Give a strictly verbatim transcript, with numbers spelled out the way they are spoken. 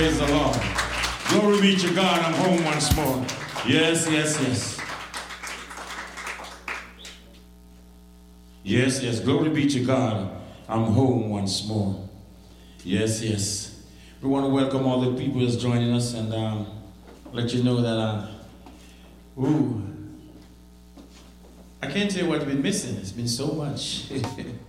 Praise the Lord. Glory be to God. I'm home once more. Yes, yes, yes. Yes, yes. Glory be to God. I'm home once more. Yes, yes. We want to welcome all the people that's joining us and um, let you know that, uh, ooh, I can't tell you what we've been missing. It's been so much.